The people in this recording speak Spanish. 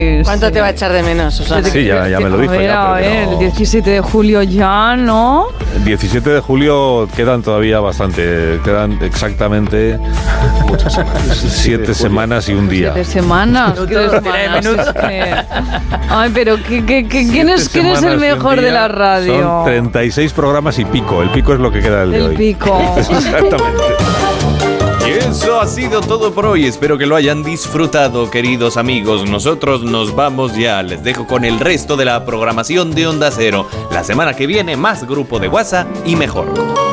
¿Cuánto te va a echar de menos, Susana? Sí, ya me lo dijo. A ver, el 17 de julio ya, ¿no? El 17 de julio quedan todavía bastante. Quedan exactamente Muchas semanas. 7 semanas y un día. 7 semanas. Ay, pero ¿quién es el mejor de la radio? Son 36 programas y pico. El pico es lo que queda del de hoy. El pico. Exactamente. Y eso ha sido todo por hoy. Espero que lo hayan disfrutado, queridos amigos. Nosotros nos vamos ya. Les dejo con el resto de la programación de Onda Cero. La semana que viene, más grupo de WhatsApp y mejor.